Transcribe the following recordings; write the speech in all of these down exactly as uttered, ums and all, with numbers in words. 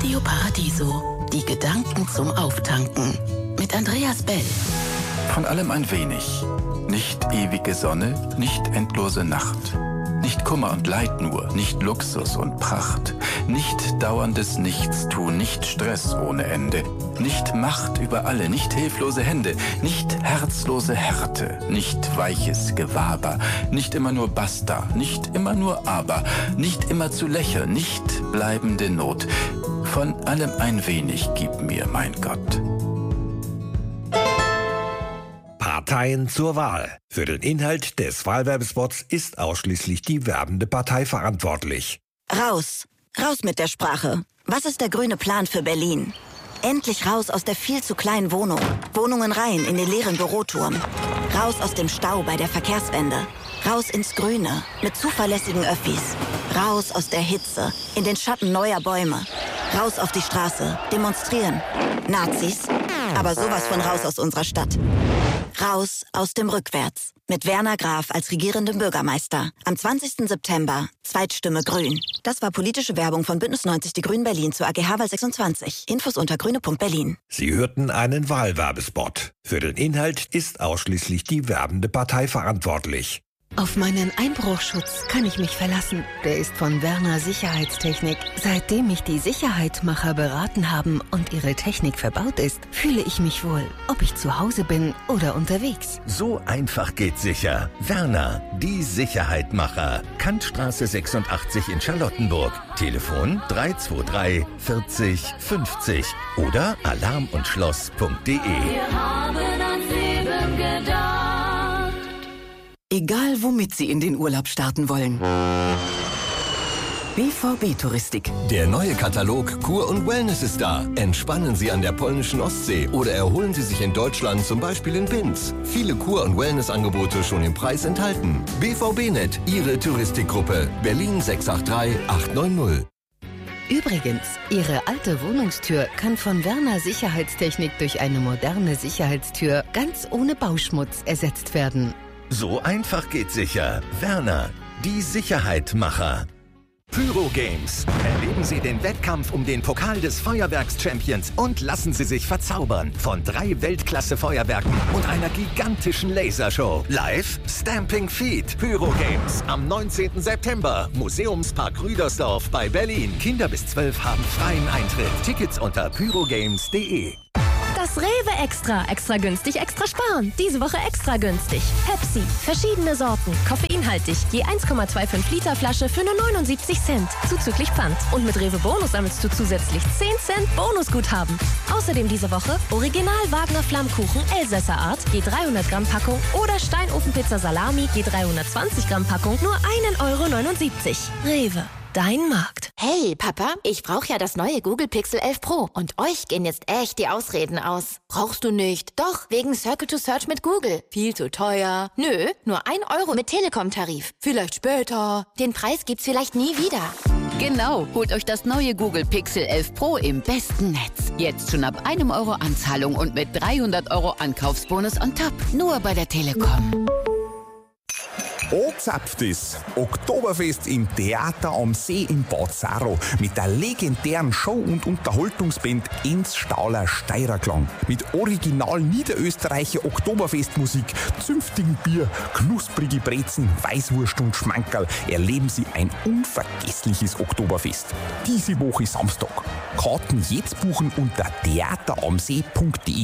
Radio Paradiso. Die Gedanken zum Auftanken. Mit Andreas Bell. Von allem ein wenig. Nicht ewige Sonne, nicht endlose Nacht. Nicht Kummer und Leid nur, nicht Luxus und Pracht. Nicht dauerndes Nichtstun, nicht Stress ohne Ende. Nicht Macht über alle, nicht hilflose Hände. Nicht herzlose Härte, nicht weiches Gewaber. Nicht immer nur Basta, nicht immer nur Aber. Nicht immer zu lächeln, nicht bleibende Not. Von allem ein wenig gib mir, mein Gott. Parteien zur Wahl. Für den Inhalt des Wahlwerbespots ist ausschließlich die werbende Partei verantwortlich. Raus. Raus mit der Sprache. Was ist der grüne Plan für Berlin? Endlich raus aus der viel zu kleinen Wohnung. Wohnungen rein in den leeren Büroturm. Raus aus dem Stau bei der Verkehrswende. Raus ins Grüne mit zuverlässigen Öffis. Raus aus der Hitze in den Schatten neuer Bäume. Raus auf die Straße. Demonstrieren. Nazis. Aber sowas von raus aus unserer Stadt. Raus aus dem Rückwärts. Mit Werner Graf als regierendem Bürgermeister. Am zwanzigsten September. Zweitstimme Grün. Das war politische Werbung von Bündnis neunzig Die Grünen Berlin zur A G H-Wahl sechsundzwanzig. Infos unter grüne Punkt berlin. Sie hörten einen Wahlwerbespot. Für den Inhalt ist ausschließlich die werbende Partei verantwortlich. Auf meinen Einbruchschutz kann ich mich verlassen. Der ist von Werner Sicherheitstechnik. Seitdem mich die Sicherheitmacher beraten haben und ihre Technik verbaut ist, fühle ich mich wohl, ob ich zu Hause bin oder unterwegs. So einfach geht sicher. Werner, die Sicherheitmacher. Kantstraße sechsundachtzig in Charlottenburg. Telefon drei zwei drei vierzig fünfzig oder alarm und schloss punkt de. Wir haben ans Leben gedacht. Egal, womit Sie in den Urlaub starten wollen. B V B-Touristik. Der neue Katalog Kur und Wellness ist da. Entspannen Sie an der polnischen Ostsee oder erholen Sie sich in Deutschland, zum Beispiel in Binz. Viele Kur- und Wellness-Angebote schon im Preis enthalten. B V B-Net, Ihre Touristikgruppe. Berlin sechs acht drei acht neun null. Übrigens, Ihre alte Wohnungstür kann von Werner Sicherheitstechnik durch eine moderne Sicherheitstür ganz ohne Bauschmutz ersetzt werden. So einfach geht sicher. Werner, die Sicherheitmacher. Pyro Games. Erleben Sie den Wettkampf um den Pokal des Feuerwerks-Champions und lassen Sie sich verzaubern von drei Weltklasse-Feuerwerken und einer gigantischen Lasershow. Live Stamping Feet. Pyro Games am neunzehnten September. Museumspark Rüdersdorf bei Berlin. Kinder bis zwölf haben freien Eintritt. Tickets unter pyrogames punkt de. Das Rewe Extra. Extra günstig, extra sparen. Diese Woche extra günstig. Pepsi. Verschiedene Sorten. Koffeinhaltig. Je eins Komma fünfundzwanzig Liter Flasche für nur neunundsiebzig Cent. Zuzüglich Pfand. Und mit Rewe Bonus sammelst du zusätzlich zehn Cent Bonusguthaben. Außerdem diese Woche Original Wagner Flammkuchen Elsässer Art. Je dreihundert Gramm Packung. Oder Steinofenpizza Salami. Je dreihundertzwanzig Gramm Packung. Nur ein Euro neunundsiebzig. Rewe. Dein Markt. Hey, Papa, ich brauche ja das neue Google Pixel elf Pro. Und euch gehen jetzt echt die Ausreden aus. Brauchst du nicht? Doch, wegen Circle to Search mit Google. Viel zu teuer. Nö, nur ein Euro mit Telekom-Tarif. Vielleicht später. Den Preis gibt's vielleicht nie wieder. Genau, holt euch das neue Google Pixel elf Pro im besten Netz. Jetzt schon ab einem Euro Anzahlung und mit dreihundert Euro Ankaufsbonus on top. Nur bei der Telekom. Angezapft ist Oktoberfest im Theater am See in Bad Saro mit der legendären Show- und Unterhaltungsband Enz Stauler Steirerklang. Mit original niederösterreichischer Oktoberfestmusik, zünftigen Bier, knusprige Brezen, Weißwurst und Schmankerl erleben Sie ein unvergessliches Oktoberfest. Diese Woche Samstag. Karten jetzt buchen unter theateramsee punkt de.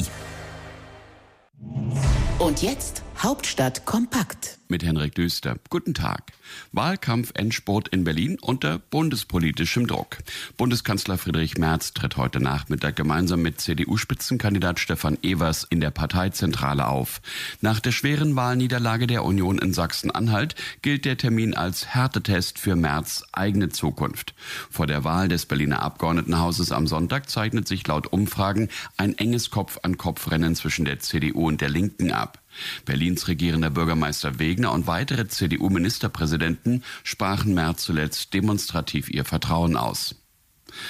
Und jetzt Hauptstadt kompakt. Mit Henrik Düster. Guten Tag. Wahlkampf-Endspurt in Berlin unter bundespolitischem Druck. Bundeskanzler Friedrich Merz tritt heute Nachmittag gemeinsam mit C D U-Spitzenkandidat Stefan Evers in der Parteizentrale auf. Nach der schweren Wahlniederlage der Union in Sachsen-Anhalt gilt der Termin als Härtetest für Merz' eigene Zukunft. Vor der Wahl des Berliner Abgeordnetenhauses am Sonntag zeichnet sich laut Umfragen ein enges Kopf-an-Kopf-Rennen zwischen der C D U und der Linken ab. Berlins regierender Bürgermeister Wegner und weitere C D U-Ministerpräsidenten sprachen Merz zuletzt demonstrativ ihr Vertrauen aus.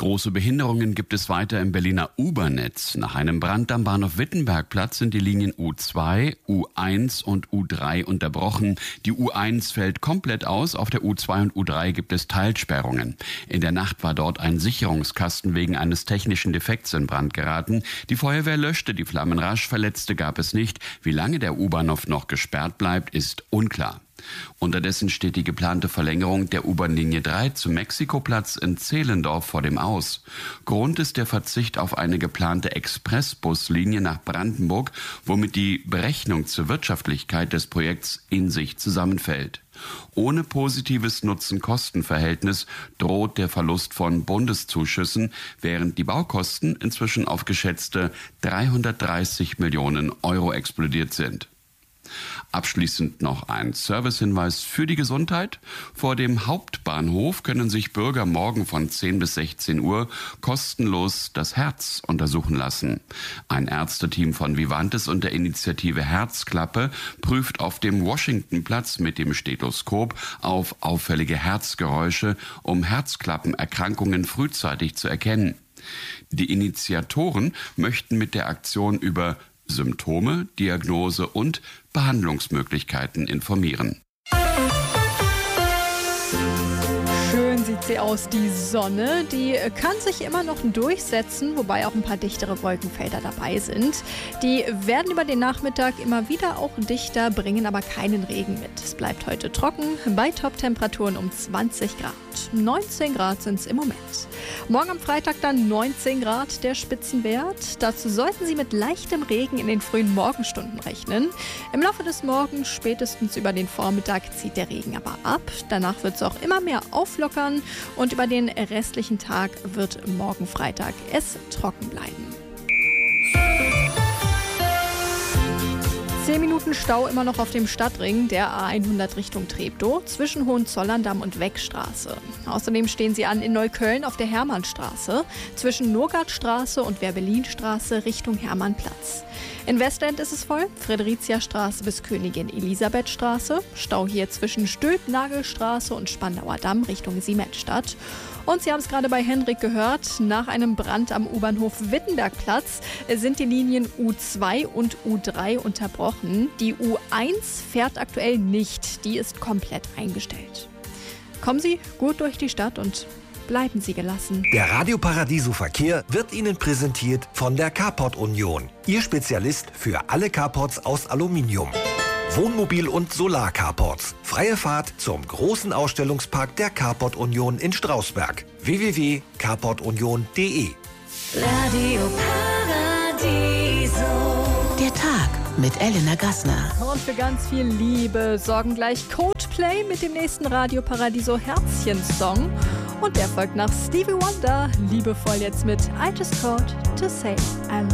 Große Behinderungen gibt es weiter im Berliner U-Bahn-Netz. Nach einem Brand am Bahnhof Wittenbergplatz sind die Linien U zwei, U eins und U drei unterbrochen. Die U eins fällt komplett aus, auf der U zwei und U drei gibt es Teilsperrungen. In der Nacht war dort ein Sicherungskasten wegen eines technischen Defekts in Brand geraten. Die Feuerwehr löschte die Flammen rasch, Verletzte gab es nicht. Wie lange der U-Bahnhof noch gesperrt bleibt, ist unklar. Unterdessen steht die geplante Verlängerung der U-Bahn-Linie drei zum Mexikoplatz in Zehlendorf vor dem Aus. Grund ist der Verzicht auf eine geplante Expressbuslinie nach Brandenburg, womit die Berechnung zur Wirtschaftlichkeit des Projekts in sich zusammenfällt. Ohne positives Nutzen-Kosten-Verhältnis droht der Verlust von Bundeszuschüssen, während die Baukosten inzwischen auf geschätzte dreihundertdreißig Millionen Euro explodiert sind. Abschließend noch ein Servicehinweis für die Gesundheit. Vor dem Hauptbahnhof können sich Bürger morgen von zehn bis sechzehn Uhr kostenlos das Herz untersuchen lassen. Ein Ärzteteam von Vivantes und der Initiative Herzklappe prüft auf dem Washingtonplatz mit dem Stethoskop auf auffällige Herzgeräusche, um Herzklappenerkrankungen frühzeitig zu erkennen. Die Initiatoren möchten mit der Aktion über Symptome, Diagnose und Behandlungsmöglichkeiten informieren. Schön sieht sie aus, die Sonne. Die kann sich immer noch durchsetzen, wobei auch ein paar dichtere Wolkenfelder dabei sind. Die werden über den Nachmittag immer wieder auch dichter, bringen aber keinen Regen mit. Es bleibt heute trocken, bei Top-Temperaturen um zwanzig Grad. neunzehn Grad sind es im Moment. Morgen am Freitag dann neunzehn Grad der Spitzenwert. Dazu sollten Sie mit leichtem Regen in den frühen Morgenstunden rechnen. Im Laufe des Morgens, spätestens über den Vormittag, zieht der Regen aber ab. Danach wird es auch immer mehr auflockern und über den restlichen Tag wird morgen Freitag es trocken bleiben. zehn Minuten Stau immer noch auf dem Stadtring der A hundert Richtung Treptow zwischen Hohenzollern-Damm und Weckstraße. Außerdem stehen sie an in Neukölln auf der Hermannstraße zwischen Nurgartstraße und Werbelinstraße Richtung Hermannplatz. In Westend ist es voll, Fridericiastraße bis Königin Elisabethstraße, Stau hier zwischen Stülp-Nagelstraße und Spandauer Damm Richtung Siemensstadt. Und Sie haben es gerade bei Henrik gehört, nach einem Brand am U-Bahnhof Wittenbergplatz sind die Linien U zwei und U drei unterbrochen. Die U eins fährt aktuell nicht, die ist komplett eingestellt. Kommen Sie gut durch die Stadt und bleiben Sie gelassen. Der Radio Paradiso Verkehr wird Ihnen präsentiert von der Carport Union. Ihr Spezialist für alle Carports aus Aluminium. Wohnmobil- und Solar-Carports. Freie Fahrt zum großen Ausstellungspark der Carport Union in Strausberg. w w w punkt carport union punkt d e Radio Paradiso. Der Tag mit Elena Gassner. Und für ganz viel Liebe sorgen gleich Coldplay mit dem nächsten Radio Paradiso Herzchen-Song. Und der folgt nach Stevie Wonder, liebevoll jetzt mit I Just Called to Say I Love